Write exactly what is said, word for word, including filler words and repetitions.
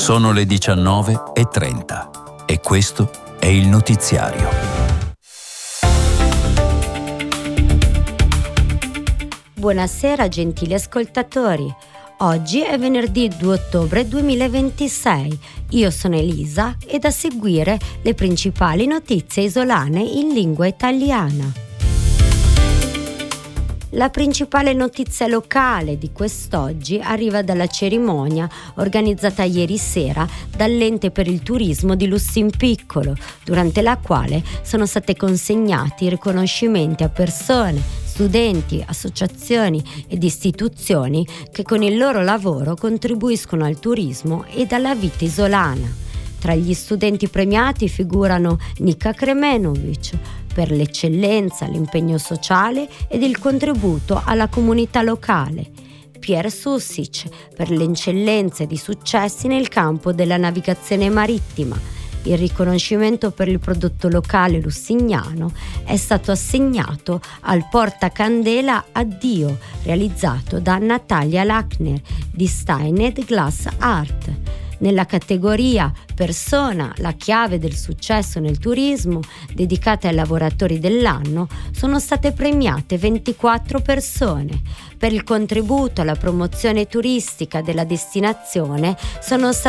Sono le diciannove e trenta e questo è il notiziario. Buonasera gentili ascoltatori. Oggi è venerdì due ottobre duemilaventisei. Io sono Elisa e da seguire le principali notizie isolane in lingua italiana. La principale notizia locale di quest'oggi arriva dalla cerimonia organizzata ieri sera dall'Ente per il Turismo di Lussempiccolo, durante la quale sono state consegnati riconoscimenti a persone, studenti, associazioni ed istituzioni che con il loro lavoro contribuiscono al turismo ed alla vita isolana. Tra gli studenti premiati figurano Nika Kremenovic per l'eccellenza, l'impegno sociale ed il contributo alla comunità locale, Pier Susic per l'eccellenza ed i successi nel campo della navigazione marittima. Il riconoscimento per il prodotto locale lussignano è stato assegnato al portacandela Addio, realizzato da Natalia Lackner di Steined Glass Art. Nella categoria Persona, la chiave del successo nel turismo, dedicata ai lavoratori dell'anno, sono state premiate ventiquattro persone. Per il contributo alla promozione turistica della destinazione sono state